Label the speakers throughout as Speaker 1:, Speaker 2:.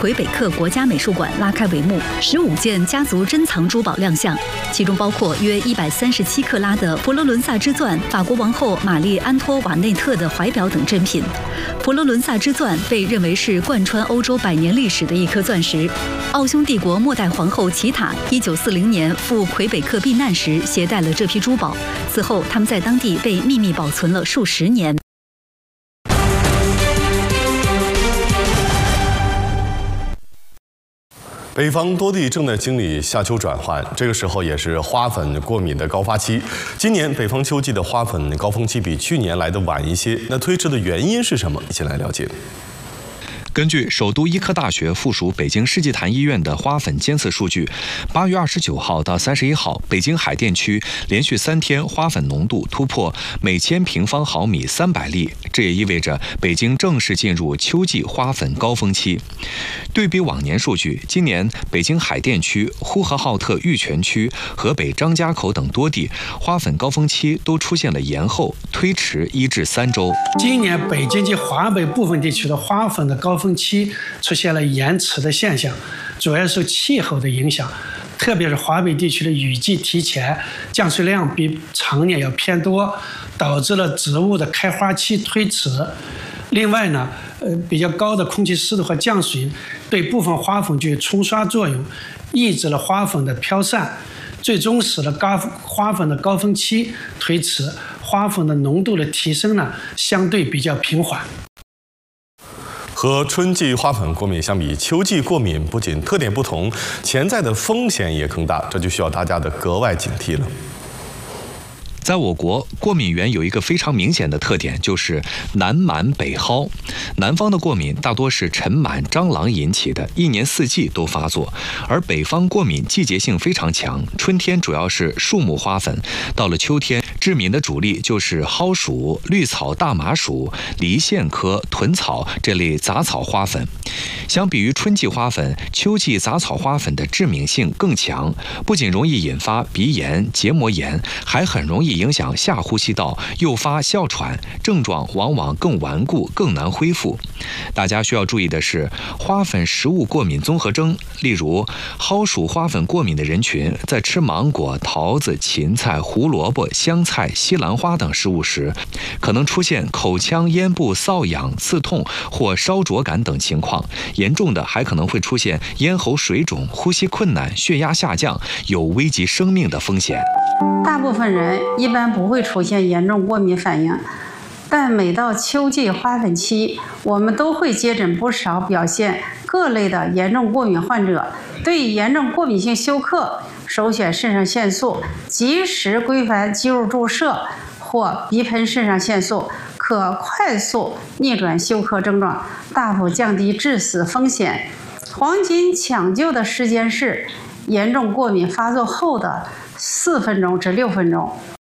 Speaker 1: 魁北克国家美术馆拉开帷幕，15件家族珍藏珠宝亮相，其中包括约137克拉的佛罗伦萨之钻、法国王后玛丽安托瓦内特的怀表等珍品。佛罗伦萨之钻被认为是贯穿欧洲100年历史的一颗钻石。奥匈帝国末代皇后齐塔1940年赴魁北克避难时携带了这批珠宝，此后他们在当地被秘密保存了数十年。
Speaker 2: 北方多地正在经历夏秋转换，这个时候也是花粉过敏的高发期。今年北方秋季的花粉高峰期比去年来的晚一些，那推迟的原因是什么？一起来了解。
Speaker 3: 根据首都医科大学附属北京世纪坛医院的花粉监测数据，8月29号到31号，北京海淀区连续3天花粉浓度突破每1000平方毫米300粒，这也意味着北京正式进入秋季花粉高峰期。对比往年数据，今年北京海淀区、呼和浩特玉泉区、河北张家口等多地花粉高峰期都出现了延后、推迟1至3周。
Speaker 4: 今年北京及华北部分地区的花粉的高峰期出现了延迟的现象，主要受气候的影响，特别是华北地区的雨季提前，降水量比常年要偏多，导致了植物的开花期推迟。另外呢，比较高的空气湿度和降水对部分花粉具有冲刷作用，抑制了花粉的飘散，最终使得花粉的高峰期推迟，花粉的浓度的提升呢相对比较平缓。
Speaker 2: 和春季花粉过敏相比，秋季过敏不仅特点不同，潜在的风险也更大，这就需要大家的格外警惕了。
Speaker 3: 在我国，过敏源有一个非常明显的特点，就是南螨北蒿。南方的过敏大多是尘螨、蟑螂引起的，一年四季都发作；而北方过敏季节性非常强，春天主要是树木花粉，到了秋天，致敏的主力就是蒿属、绿草大麻属、梨线科、豚草这类杂草花粉。相比于春季花粉，秋季杂草花粉的致敏性更强，不仅容易引发鼻炎、结膜炎，还很容易影响下呼吸道，诱发哮喘，症状往往更顽固、更难恢复。大家需要注意的是，花粉食物过敏综合征，例如蒿属花粉过敏的人群，在吃芒果、桃子、芹菜、胡萝卜、香菜、西兰花等食物时，可能出现口腔、咽部瘙痒、刺痛或烧灼感等情况，严重的还可能会出现咽喉水肿、呼吸困难、血压下降，有危及生命的风险。
Speaker 5: 大部分人一般不会出现严重过敏反应，但每到秋季花粉期，我们都会接诊不少表现各类的严重过敏患者。对于严重过敏性休克，首选肾上腺素，及时规范肌肉注射或鼻喷肾上腺素，可快速逆转休克症状，大幅降低致死风险。黄金抢救的时间是严重过敏发作后的4分钟至6分钟。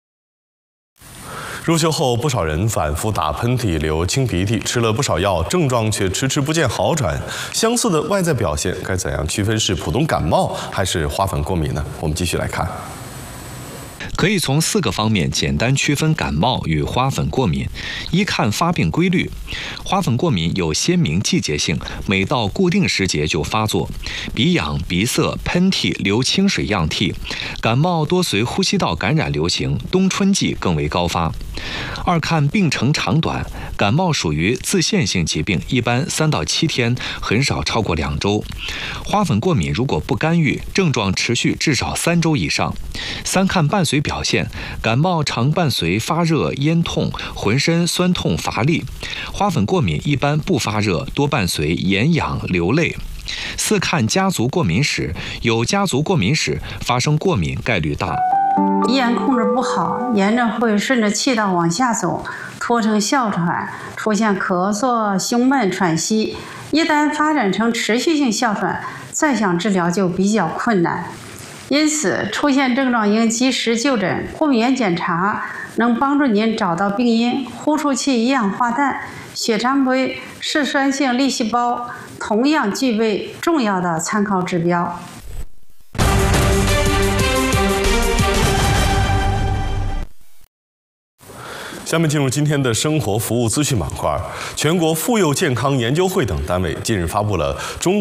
Speaker 2: 入秋后，不少人反复打喷嚏、流清鼻涕，吃了不少药，症状却迟迟不见好转。相似的外在表现，该怎样区分是普通感冒还是花粉过敏呢？我们继续来看。
Speaker 3: 可以从4个方面简单区分感冒与花粉过敏。一看发病规律，花粉过敏有鲜明季节性，每到固定时节就发作，鼻痒、鼻塞、喷嚏、流清水样涕。感冒多随呼吸道感染流行，冬春季更为高发。二看病程长短，感冒属于自限性疾病，一般3到7天，很少超过2周。花粉过敏如果不干预，症状持续至少3周以上。三看伴随表现，感冒常伴随发热、咽痛、浑身酸痛乏力；花粉过敏一般不发热，多伴随眼痒、流泪。四看家族过敏史，有家族过敏史，发生过敏概率大。
Speaker 5: 鼻炎控制不好，炎症会顺着气道往下走，拖成哮喘，出现咳嗽、胸闷、喘息。一旦发展成持续性哮喘，再想治疗就比较困难。因此，出现症状应及时就诊，过敏原检查能帮助您找到病因。呼出气一氧化氮、血常规、嗜酸性粒细胞同样具备重要的参考指标。
Speaker 2: 下面进入今天的生活服务资讯板块。全国妇幼健康研究会等单位近日发布了中国